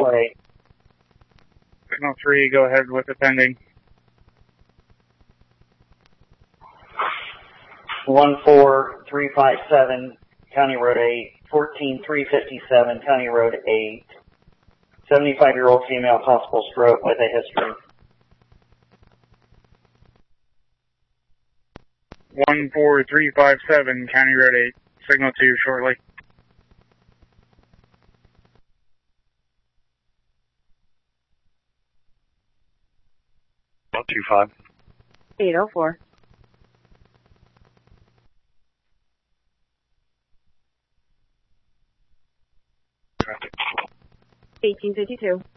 8. Signal 3, go ahead with the pending. 14357, County Road 8. 14357, County Road 8. 75-year-old female, possible stroke with a history. 14357, County Road 8. Signal 2 shortly. One 25. 804. 1852.